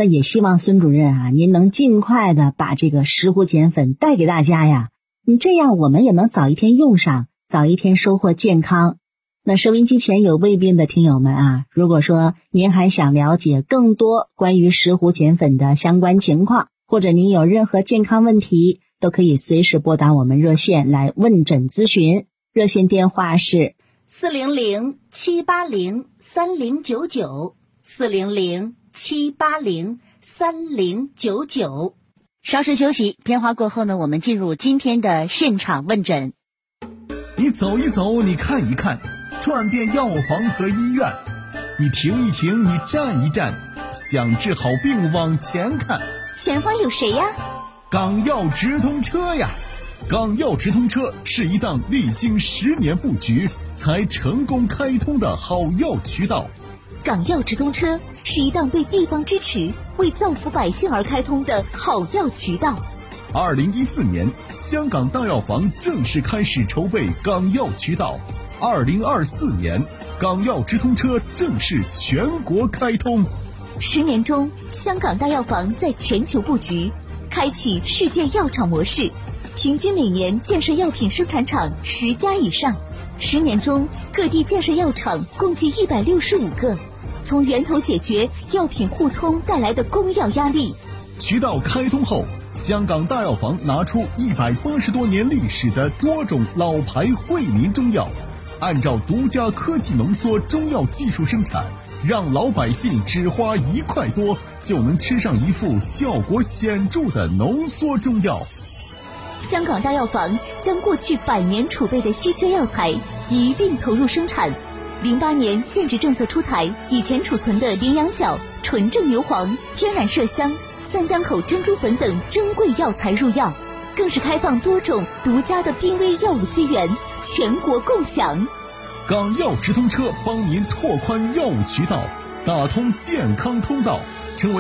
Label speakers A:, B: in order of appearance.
A: 那也希望孙主任啊，您能尽快的把这个石斛碱粉带给大家呀，这样我们也能早一天用上，早一天收获健康。那收音机前有胃病的听友们啊，如果说您还想了解更多关于石斛碱粉的相关情况，或者您有任何健康问题，都可以随时拨打我们热线来问诊咨询。热线电话是400-780-3099 400-780-3099。稍事休息，片花过后呢，我们进入今天的现场问诊。
B: 你走一走，你看一看，转遍药房和医院，你停一停，你站一站，想治好病往前看。
C: 前方有谁呀？
B: 港药直通车呀！港药直通车是一档历经10年布局才成功开通的好药渠道。
C: 港药直通车是一档被地方支持、为造福百姓而开通的好药渠道。
B: 2014年，香港大药房正式开始筹备港药渠道。2024年，港药直通车正式全国开通。
C: 10年中，香港大药房在全球布局，开启世界药厂模式，平均每年建设药品生产厂10家以上。10年中，各地建设药厂共计165个，从源头解决药品互通带来的供药压力。
B: 渠道开通后，香港大药房拿出180多年历史的多种老牌惠民中药，按照独家科技浓缩中药技术生产，让老百姓只花1块多就能吃上一副效果显著的浓缩中药。
C: 香港大药房将过去100年储备的稀缺药材一并投入生产。08年限制政策出台，以前储存的羚羊角、纯正牛黄、天然麝香、三江口珍珠粉等珍贵药材入药，更是开放多种独家的濒危药物资源，全国共享。
B: 港药直通车帮您拓宽药物渠道，打通健康通道，成为